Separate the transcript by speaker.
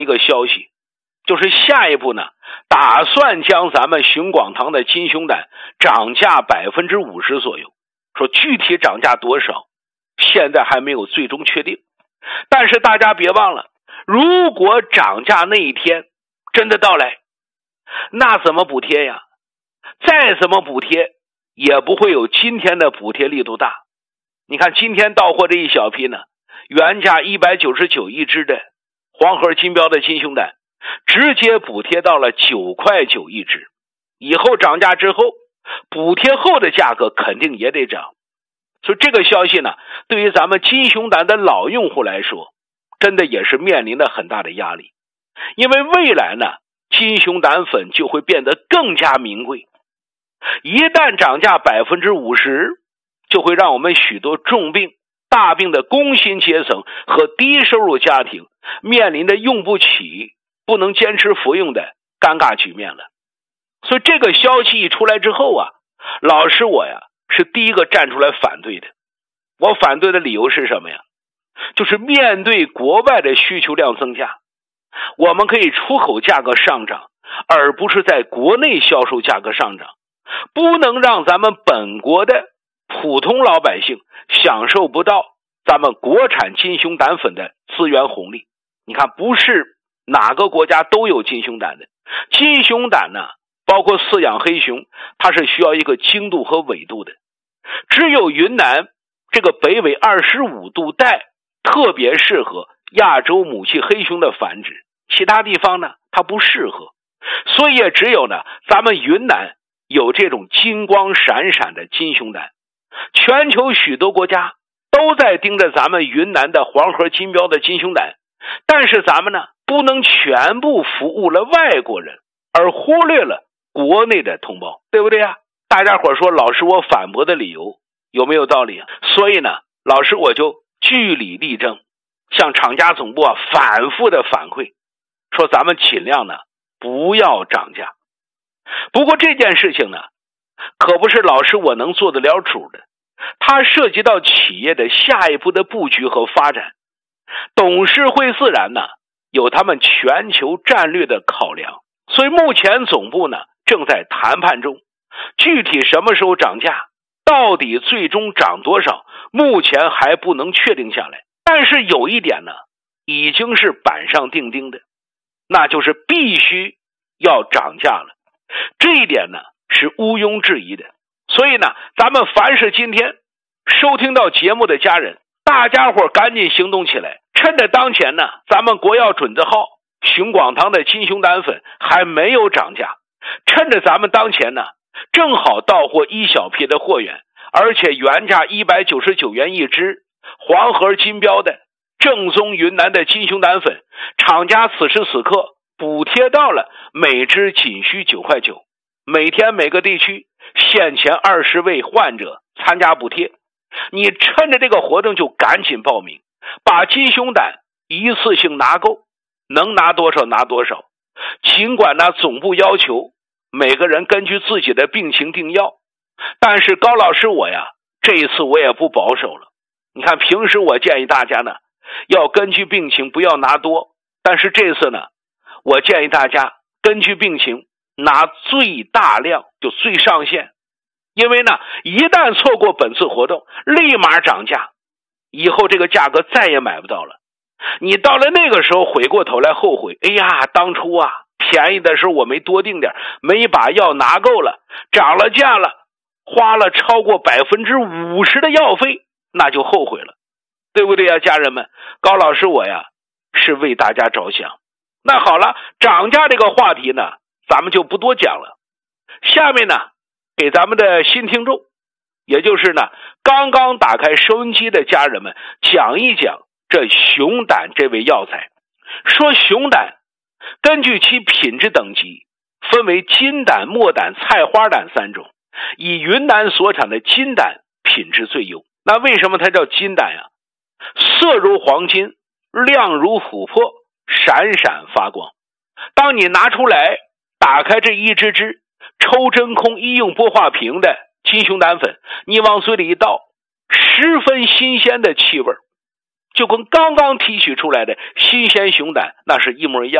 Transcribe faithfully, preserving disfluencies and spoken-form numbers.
Speaker 1: 一个消息，就是下一步呢，打算将咱们熊广堂的金熊胆涨价百分之五十左右。说具体涨价多少，现在还没有最终确定。但是大家别忘了，如果涨价那一天真的到来，那怎么补贴呀？再怎么补贴，也不会有今天的补贴力度大。你看今天到货这一小批呢，原价一百九十九一只的黄河金标的金熊胆，直接补贴到了九块九一只。以后涨价之后，补贴后的价格肯定也得涨。所以这个消息呢，对于咱们金熊胆的老用户来说，真的也是面临着很大的压力。因为未来呢，金熊胆粉就会变得更加名贵。一旦涨价百分之五十，就会让我们许多重病、大病的工薪阶层和低收入家庭面临着用不起、不能坚持服用的尴尬局面了。所以这个消息一出来之后啊，老师我呀是第一个站出来反对的。我反对的理由是什么呀？就是面对国外的需求量增加，我们可以出口价格上涨，而不是在国内销售价格上涨。不能让咱们本国的普通老百姓享受不到咱们国产金熊胆粉的资源红利。你看，不是哪个国家都有金熊胆的。金熊胆呢，包括饲养黑熊，它是需要一个精度和纬度的。只有云南这个北纬二十五度带特别适合亚洲母系黑熊的繁殖，其他地方呢它不适合。所以也只有呢咱们云南有这种金光闪闪的金熊胆。全球许多国家都在盯着咱们云南的黄河金标的金熊胆，但是咱们呢不能全部服务了外国人，而忽略了国内的同胞，对不对啊？大家伙说老师我反驳的理由有没有道理啊？所以呢，老师我就据理力争，向厂家总部啊反复的反馈，说咱们尽量呢不要涨价。不过这件事情呢，可不是老师我能做得了主的，它涉及到企业的下一步的布局和发展。董事会自然呢有他们全球战略的考量，所以目前总部呢正在谈判中，具体什么时候涨价，到底最终涨多少，目前还不能确定下来。但是有一点呢已经是板上钉钉的，那就是必须要涨价了。这一点呢是毋庸置疑的。所以呢，咱们凡是今天收听到节目的家人，大家伙赶紧行动起来，趁着当前呢咱们国药准字号熊广堂的金熊胆粉还没有涨价，趁着咱们当前呢正好到货一小批的货源，而且原价一百九十九元一支黄河金标的正宗云南的金熊胆粉，厂家此时此刻补贴到了每支仅需九块九，每天每个地区限前二十位患者参加补贴。你趁着这个活动就赶紧报名，把金熊胆一次性拿够，能拿多少拿多少。尽管呢总部要求每个人根据自己的病情定药，但是高老师我呀这一次我也不保守了。你看平时我建议大家呢要根据病情不要拿多，但是这次呢我建议大家根据病情拿最大量，就最上限。因为呢一旦错过本次活动立马涨价，以后这个价格再也买不到了。你到了那个时候回过头来后悔，哎呀当初啊便宜的时候我没多订点，没把药拿够了，涨了价了，花了超过百分之五十的药费，那就后悔了，对不对呀家人们？高老师我呀是为大家着想。那好了，涨价这个话题呢咱们就不多讲了。下面呢给咱们的新听众，也就是呢刚刚打开收音机的家人们讲一讲这熊胆这味药材。说熊胆根据其品质等级分为金胆、墨胆、菜花胆三种，以云南所产的金胆品质最优。那为什么它叫金胆呀？色如黄金，亮如琥珀，闪闪发光。当你拿出来打开这一支支抽真空医用玻化瓶的金熊胆粉，你往嘴里一倒，十分新鲜的气味， 就跟刚刚提取出来的新鲜熊胆那是一模一样。